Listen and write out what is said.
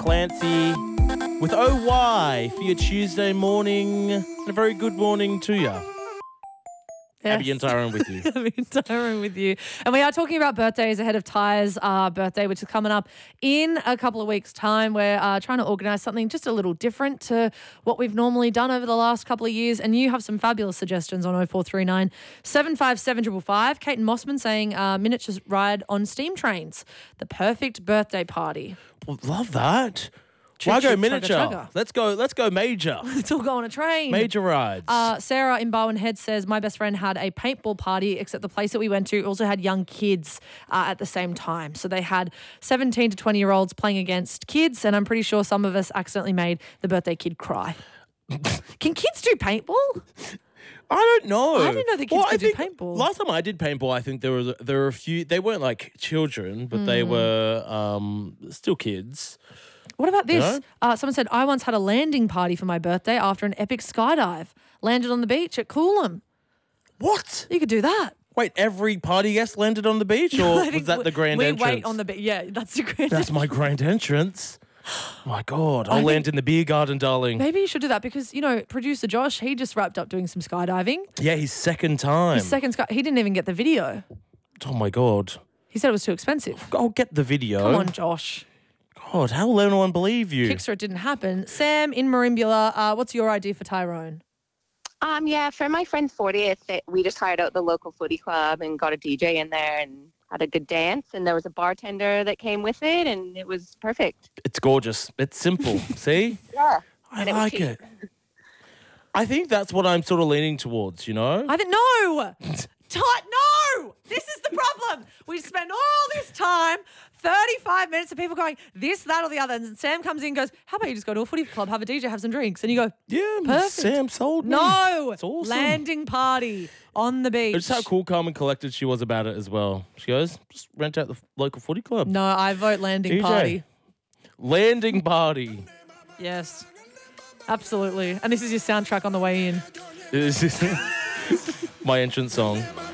Clancy with OY for your Tuesday morning. And a very good morning to you. Abby and Tyrone with you. Abby and Tyrone with you. And we are talking about birthdays ahead of Ty's birthday, which is coming up in a couple of weeks' time. We're trying to organise something just a little different to what we've normally done over the last couple of years. And you have some fabulous suggestions on 0439 757 555. Kate and Mossman saying miniature ride on steam trains. The perfect birthday party. Well, love that. Choo, Why go choo, miniature? chugga, chugga. Let's go major. Let's all go on a train. Major rides. Sarah in Barwon Head says, my best friend had a paintball party, except the place that we went to also had young kids at the same time. So they had 17 to 20-year-olds playing against kids, and I'm pretty sure some of us accidentally made the birthday kid cry. Can kids do paintball? I don't know. I didn't know the kids could do paintball. Last time I did paintball, I think there were a few. They weren't like children, but they were still kids. What about this? You know? Someone said, I once had a landing party for my birthday after an epic skydive. Landed on the beach at Coolum. What? You could do that. Wait, every party guest landed on the beach, or I think was that the grand entrance? We wait on the beach. Yeah, that's the grand That's my grand entrance. My God, I'll land in the beer garden, darling. Maybe you should do that because, you know, producer Josh, he just wrapped up doing some skydiving. Yeah, his second time. He didn't even get the video. Oh, my God. He said it was too expensive. I'll get the video. Come on, Josh. God, how will anyone believe you? Kickstarter, it didn't happen. Sam in Marimbula, what's your idea for Tyrone? Yeah, for my friend's 40th, we just hired out the local footy club and got a DJ in there and had a good dance. And there was a bartender that came with it, and it was perfect. It's gorgeous. It's simple. See? Yeah. I And it was like cheap. it. I think that's what I'm sort of leaning towards, you know? I think, no! No! This is the problem. We spend all this time, 35 minutes of people going this, that, or the other. And Sam comes in and goes, how about you just go to a footy club, have a DJ, have some drinks? And you go, Yeah, perfect. Sam sold me. No! It's awesome. Landing party on the beach. Just how cool, calm, and collected she was about it as well. She goes, just rent out the local footy club. No, I vote landing DJ. party. Landing party. Yes. Absolutely. And this is your soundtrack on the way in. This is my entrance song.